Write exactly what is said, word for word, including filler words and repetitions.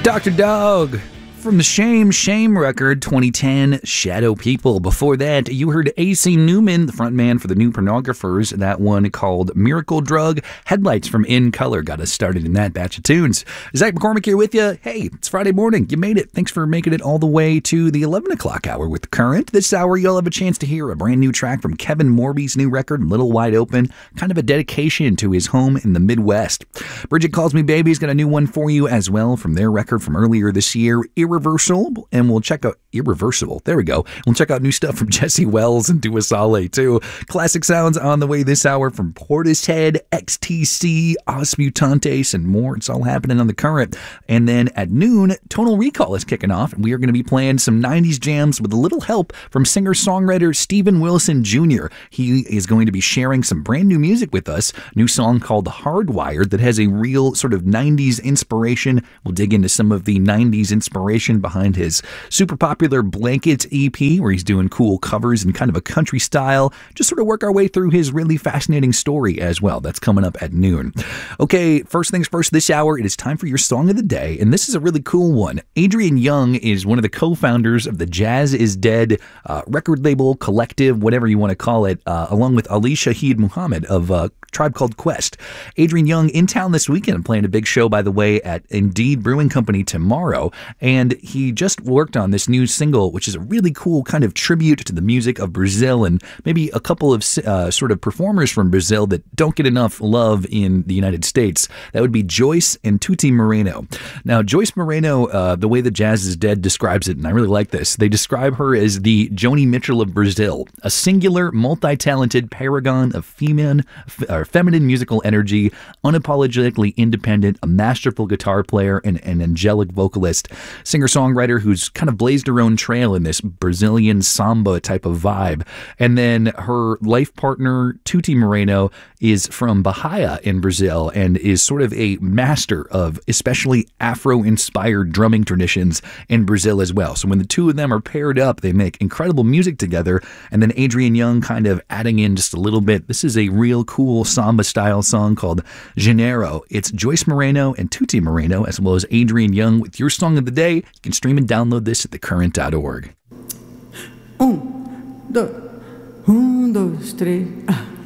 Doctor Dog from the Shame Shame record, twenty ten, Shadow People. Before that, you heard A C Newman, the frontman for the New Pornographers. That one called Miracle Drug. Headlights from In Color got us started in that batch of tunes. Zach McCormick here with you. Hey, it's Friday morning. You made it. Thanks for making it all the way to the eleven o'clock hour with The Current. This hour, you'll have a chance to hear a brand new track from Kevin Morby's new record, Little Wide Open. Kind of a dedication to his home in the Midwest. Bridget Calls Me Baby's got a new one for you as well from their record from earlier this year, Irreversible. And we'll check out Irreversible. There we go. We'll check out new stuff from Jesse Wells and Dua Saleh too. Classic sounds on the way this hour from Portishead, X T C, Os Mutantes, and more. It's all happening on The Current. And then at noon, Tonal Recall is kicking off. We are going to be playing some nineties jams with a little help from singer-songwriter Steven Wilson Junior He is going to be sharing some brand new music with us. New song called Hardwired that has a real sort of nineties inspiration. We'll dig into some of the nineties inspiration behind his super popular Blankets E P, where he's doing cool covers and kind of a country style. Just sort of work our way through his really fascinating story as well. That's coming up at noon. Okay, first things first this hour, it is time for your song of the day, and this is a really cool one. Adrian Young is one of the co-founders of the Jazz is Dead uh, record label, collective, whatever you want to call it, uh, along with Ali Shaheed Muhammad of uh, Tribe Called Quest. Adrian Young in town this weekend, playing a big show, by the way, at Indeed Brewing Company tomorrow, and he just worked on this new single, which is a really cool kind of tribute to the music of Brazil and maybe a couple of uh, sort of performers from Brazil that don't get enough love in the United States. That would be Joyce and Tuti Moreno. Now, Joyce Moreno, uh, the way the Jazz is Dead describes it, and I really like this, they describe her as the Joni Mitchell of Brazil, a singular, multi-talented paragon of feminine, uh, feminine musical energy, unapologetically independent, a masterful guitar player, and an angelic vocalist, singer-songwriter who's kind of blazed her own trail in this Brazilian samba type of vibe. And then her life partner, Tuti Moreno, is from Bahia in Brazil and is sort of a master of especially Afro-inspired drumming traditions in Brazil as well. So when the two of them are paired up, they make incredible music together. And then Adrian Young kind of adding in just a little bit. This is a real cool samba-style song called Janeiro. It's Joyce Moreno and Tuti Moreno, as well as Adrian Young with your song of the day. You can stream and download this at the current dot org. Um, dois, um, dois, três. Ah.